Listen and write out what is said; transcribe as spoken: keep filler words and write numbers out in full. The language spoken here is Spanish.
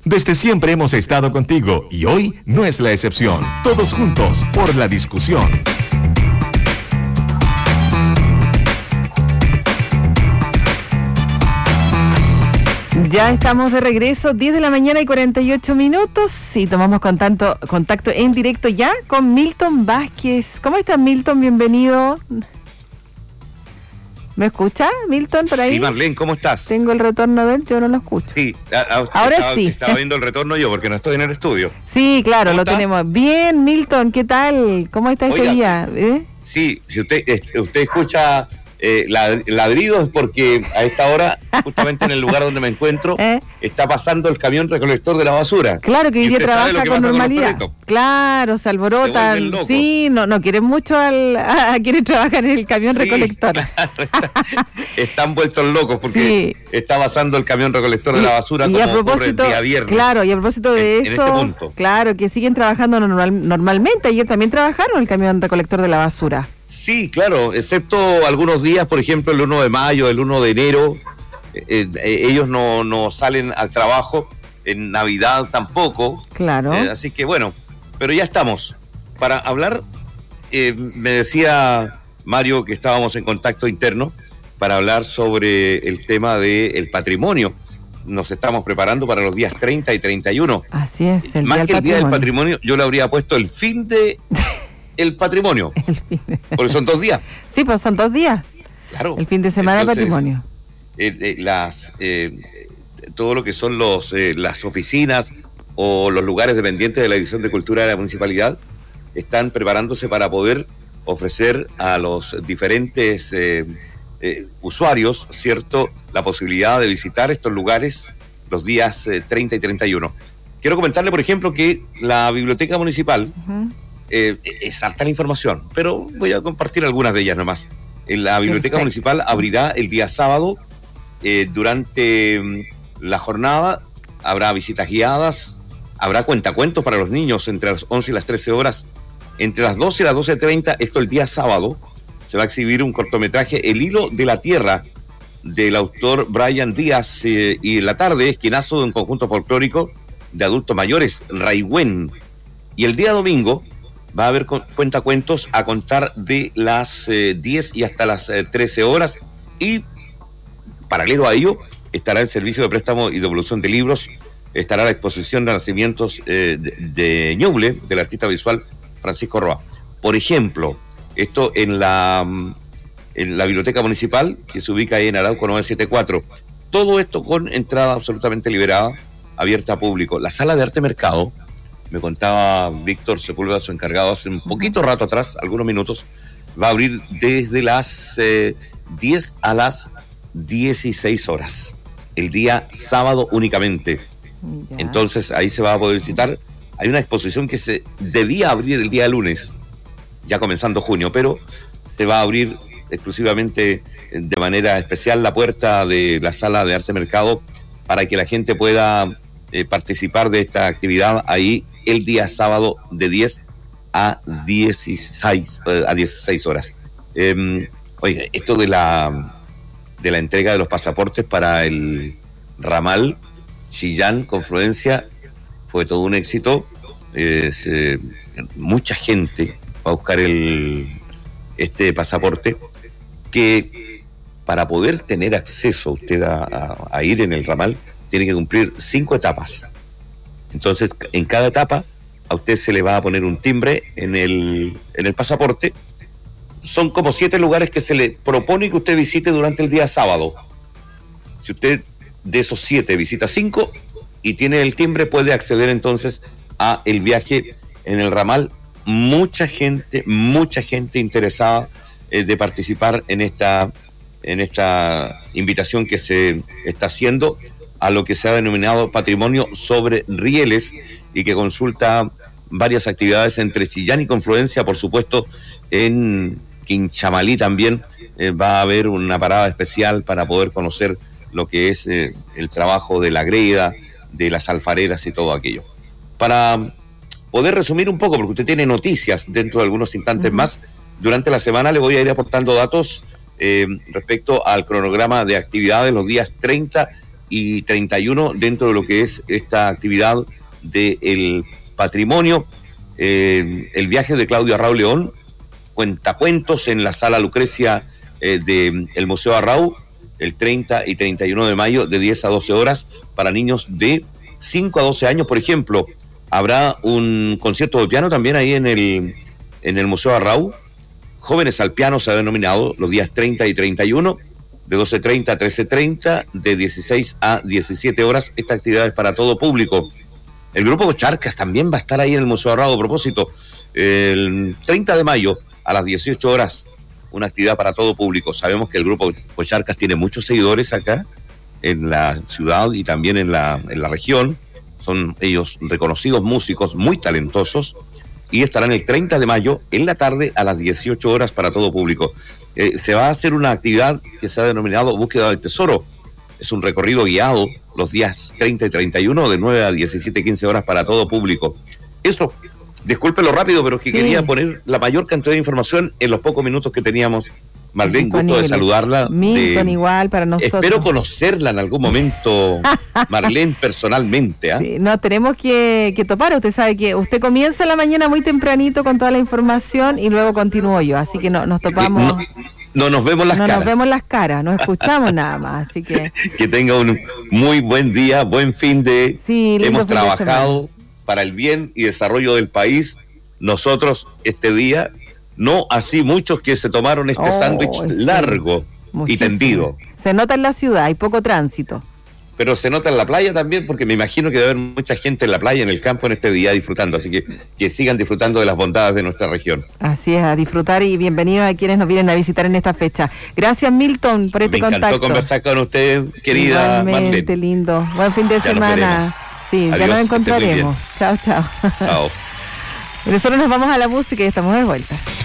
Desde siempre hemos estado contigo y hoy no es la excepción. Todos juntos por la discusión. Ya estamos de regreso, diez de la mañana y cuarenta y ocho minutos, y tomamos contacto, contacto en directo ya con Milton Vázquez. ¿Cómo estás, Milton? Bienvenido. ¿Me escucha, Milton, por ahí? Sí, Marlene, ¿cómo estás? Tengo el retorno de él, yo no lo escucho. Sí, a, a, ahora estaba, sí. Estaba viendo el retorno yo porque no estoy en el estudio. Sí, claro, lo está? tenemos. Bien, Milton, ¿qué tal? ¿Cómo está este Oiga, día? ¿Eh? Sí, si usted usted escucha eh, ladridos es porque a esta hora, justamente en el lugar donde me encuentro, ¿Eh? está pasando el camión recolector de la basura. Claro, que hoy día trabaja con normalidad. Con claro, se alborotan. Se sí, no, no quieren mucho al, a, a quieren trabajar en el camión sí, recolector. Claro, está, están vueltos locos porque sí. está pasando el camión recolector de la basura y, como y a propósito, ocurre el día viernes. Claro, y a propósito de en, eso, en este punto. claro, que siguen trabajando normal, normalmente. Ayer también trabajaron el camión recolector de la basura. Sí, claro, excepto algunos días, por ejemplo, el uno de mayo, el uno de enero, eh, eh, ellos no, no salen al trabajo, en Navidad tampoco. Claro. Eh, así que bueno, pero ya estamos. Para hablar, eh, me decía Mario que estábamos en contacto interno para hablar sobre el tema del patrimonio. Nos estamos preparando para los días treinta y treinta y uno. Así es, el Más día que del el día del patrimonio. patrimonio, yo le habría puesto el fin de... el patrimonio, el fin de... porque son dos días. Sí, pues son dos días. Claro. El fin de semana del patrimonio. Eh, eh, las, eh, todo lo que son los eh, las oficinas o los lugares dependientes de la División de Cultura de la Municipalidad están preparándose para poder ofrecer a los diferentes eh, eh, usuarios, ¿cierto?, la posibilidad de visitar estos lugares los días eh, treinta y treinta y uno. Quiero comentarle, por ejemplo, que la Biblioteca Municipal... Uh-huh. Eh, es harta la información, pero voy a compartir algunas de ellas nomás. En la Biblioteca Perfecto. Municipal abrirá el día sábado, eh, durante um, la jornada habrá visitas guiadas, habrá cuentacuentos para los niños entre las once y las trece horas. Entre las doce y las doce treinta, esto el día sábado, se va a exhibir un cortometraje, El hilo de la tierra, del autor Brian Díaz, eh, y en la tarde, esquinazo de un conjunto folclórico de adultos mayores, Raigüen. Y el día domingo va a haber cuentacuentos a contar de las eh, diez y hasta las eh, trece horas, y paralelo a ello estará el servicio de préstamo y devolución de libros, estará la exposición de nacimientos eh, de, de Ñuble, del artista visual Francisco Roa. Por ejemplo, esto en la, en la Biblioteca Municipal, que se ubica ahí en Arauco novecientos setenta y cuatro, todo esto con entrada absolutamente liberada, abierta a público. La sala de arte mercado, me contaba Víctor Sepúlveda, su encargado, hace un poquito rato atrás, algunos minutos, va a abrir desde las eh, diez a las dieciséis horas, el día sábado únicamente. Ya. Entonces ahí se va a poder visitar. Hay una exposición que se debía abrir el día lunes, ya comenzando junio, pero se va a abrir exclusivamente de manera especial la puerta de la sala de arte mercado para que la gente pueda eh, participar de esta actividad ahí el día sábado de diez a dieciséis, a dieciséis horas. Eh, oye, esto de la de la entrega de los pasaportes para el ramal Chillán Confluencia fue todo un éxito. Es, eh, mucha gente va a buscar el este pasaporte, que para poder tener acceso usted a, a, a ir en el ramal tiene que cumplir cinco etapas. Entonces, en cada etapa, a usted se le va a poner un timbre en el, en el pasaporte. Son como siete lugares que se le propone que usted visite durante el día sábado. Si usted de esos siete visita cinco y tiene el timbre, puede acceder entonces a el viaje en el ramal. Mucha gente, mucha gente interesada eh, de participar en esta, en esta invitación que se está haciendo a lo que se ha denominado Patrimonio sobre Rieles, y que consulta varias actividades entre Chillán y Confluencia. Por supuesto, en Quinchamalí también eh, va a haber una parada especial para poder conocer lo que es eh, el trabajo de la greda, de las alfareras y todo aquello. Para poder resumir un poco, porque usted tiene noticias dentro de algunos instantes uh-huh. más, durante la semana le voy a ir aportando datos eh, respecto al cronograma de actividades los días treinta y treinta y uno dentro de lo que es esta actividad del patrimonio. Eh, el viaje de Claudio Arrau León, cuentacuentos en la sala Lucrecia eh, del Museo Arrau, el treinta y treinta y uno de mayo, de diez a doce horas, para niños de cinco a doce años, por ejemplo. Habrá un concierto de piano también ahí en el, en el Museo Arrau. Jóvenes al piano se ha denominado los días treinta y treinta y uno, de doce treinta a trece treinta, de dieciséis a diecisiete horas. Esta actividad es para todo público. El grupo Charcas también va a estar ahí en el Museo Arrau. A propósito, el treinta de mayo a las dieciocho horas, una actividad para todo público. Sabemos que el grupo Charcas tiene muchos seguidores acá en la ciudad y también en la, en la región. Son ellos reconocidos músicos, muy talentosos, y estarán el treinta de mayo en la tarde a las dieciocho horas para todo público. Eh, se va a hacer una actividad que se ha denominado Búsqueda del Tesoro. Es un recorrido guiado los días treinta y treinta y uno de nueve a diecisiete quince horas para todo público. Eso, discúlpelo rápido, pero que sí. Quería poner la mayor cantidad de información en los pocos minutos que teníamos. Marlene, gusto de saludarla. Milton, de, igual para nosotros. Espero conocerla en algún momento, Marlene, personalmente. ¿eh? Sí, no, tenemos que, que topar. Usted sabe que usted comienza la mañana muy tempranito con toda la información y luego continúo yo. Así que no, nos topamos. No, no nos vemos las no caras. No nos vemos las caras, no escuchamos nada más. Así que que tenga un muy buen día, buen fin de. Sí, lindo Hemos fin de trabajado semana para el bien y desarrollo del país. Nosotros, este día. No así muchos que se tomaron este oh, sándwich sí. largo Muchísimo. Y tendido. Se nota en la ciudad, hay poco tránsito. Pero se nota en la playa también, porque me imagino que debe haber mucha gente en la playa, en el campo en este día disfrutando. Así que que sigan disfrutando de las bondades de nuestra región. Así es, a disfrutar y bienvenidos a quienes nos vienen a visitar en esta fecha. Gracias, Milton, por este contacto. Me encantó conversar con usted, querida Igualmente, Marlene. Lindo. Buen fin de ya semana. Nos sí, Adiós, ya nos encontraremos. Chao, chao. Chao. Nosotros nos vamos a la música y estamos de vuelta.